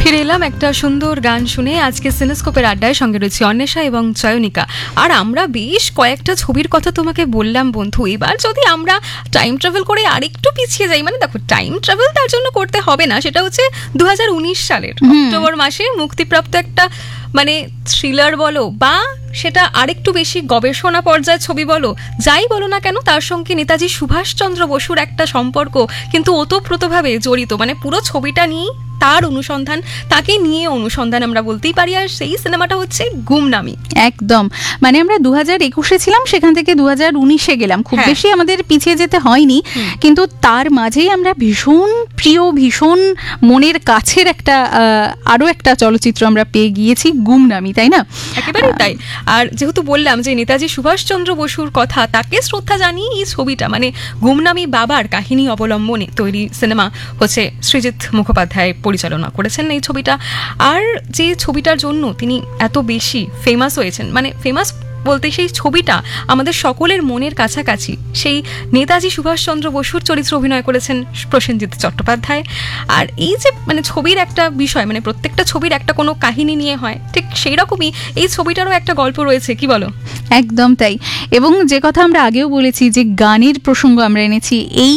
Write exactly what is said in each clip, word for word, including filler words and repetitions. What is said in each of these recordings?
ফিরে এলাম একটা সুন্দর গান শুনে। আজকে সিনেস্কোপের আড্ডায় সঙ্গে রয়েছে অন্বেষা এবং চয়নিকা। আর আমরা বেশ কয়েকটা ছবির কথা তোমাকে বললাম বন্ধু। এবার যদি আমরা টাইম ট্রাভেল করে আরেকটু পিছিয়ে যাই, মানে দেখো টাইম ট্রাভেল তার জন্য করতে হবে না, সেটা হচ্ছে দু হাজার উনিশ সালের অক্টোবর মাসে মুক্তিপ্রাপ্ত একটা মানে থ্রিলার বলো বা সেটা আরেকটু বেশি গবেষণা পর্যায়ের ছবি বলো, যাই বলো না কেন, তার সঙ্গে নেতাজি সুভাষচন্দ্র বসুর একটা সম্পর্ক কিন্তু ওতপ্রোতভাবে জড়িত। মানে পুরো ছবিটা নিয়ে তার অনুসন্ধান, তাকে নিয়ে অনুসন্ধান আমরা বলতেই পারি। আর সেই সিনেমাটা হচ্ছে গুমনামি। একদম, মানে আমরা দু হাজার একুশে ছিলাম, সেখান থেকে দু হাজার উনিশে গেলাম, খুব বেশি আমাদের পিছিয়ে যেতে হয়নি, কিন্তু তার মাঝেই আমরা ভীষণ প্রিয়, ভীষণ মনের কাছের একটা আরো একটা চলচ্চিত্র আমরা পেয়ে গিয়েছি, গুমনামি, তাই না? একেবারেই তাই। আর যেহেতু বললাম যে নেতাজি সুভাষচন্দ্র বসুর কথা, তাকে শ্রদ্ধা জানিয়ে এই ছবিটা, মানে গুমনামি বাবার কাহিনী অবলম্বনে তৈরি সিনেমা হচ্ছে সৃজিত মুখোপাধ্যায় পরিচালনা করেছেন এই ছবিটা। আর যে ছবিটার জন্য তিনি এত বেশি ফেমাস হয়েছেন, মানে ফেমাস বলতে সেই ছবিটা আমাদের সকলের মনের কাছাকাছি, সেই নেতাজি সুভাষচন্দ্র বসুর চরিত্রে অভিনয় করেছেন প্রসেনজিৎ চট্টোপাধ্যায়। আর এই যে মানে ছবির একটা বিষয়, মানে প্রত্যেকটা ছবির একটা কোনো কাহিনী নিয়ে হয়, ঠিক সেই রকমই এই ছবিটারও একটা গল্প রয়েছে, কি বলো? একদম তাই। এবং যে কথা আমরা আগেও বলেছি যে গানের প্রসঙ্গ আমরা এনেছি এই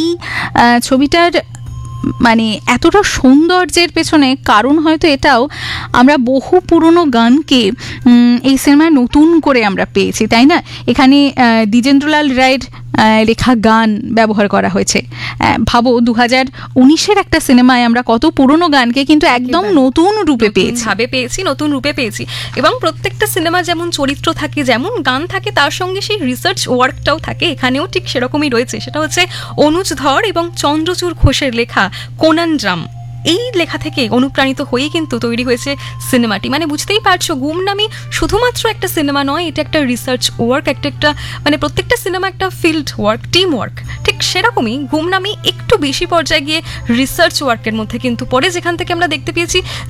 ছবিটার, মানে এতটা সৌন্দর্যের পেছনে কারণ হয়তো এটাও, আমরা বহু পুরনো গানকে এই সিনেমায় নতুন করে আমরা পেয়েছি, তাই না? এখানে দ্বিজেন্দ্রলাল রায়ের লেখা গান ব্যবহার করা হয়েছে। ভাবো দু হাজার উনিশের একটা সিনেমায় আমরা কত পুরনো গানকে কিন্তু একদম নতুন রূপে পেয়েছি, ভাবে পেয়েছি, নতুন রূপে পেয়েছি। এবং প্রত্যেকটা সিনেমা যেমন চরিত্র থাকে, যেমন গান থাকে, তার সঙ্গে সেই রিসার্চ ওয়ার্কটাও থাকে, এখানেও ঠিক সেরকমই রয়েছে। সেটা হচ্ছে অনুজ ধর এবং চন্দ্রচূড় ঘোষের লেখা কোনানড্রাম। এই লেখা থেকে অনুপ্রাণিত হয়েই কিন্তু তৈরি হয়েছে সিনেমাটি। মানে বুঝতেই পারছো, গুমনামি শুধুমাত্র একটা সিনেমা নয়, এটা একটা রিসার্চ ওয়ার্ক, একটা একটা মানে প্রত্যেকটা সিনেমা একটা ফিল্ড ওয়ার্ক, টিম ওয়ার্ক। ঠিক সেরকমই গুমনামি একটু বেশি পর্যায়ে গিয়ে রিসার্চ ওয়ার্কের মধ্যে কিন্তু পরে, যেখান থেকে আমরা দেখতে পেয়েছি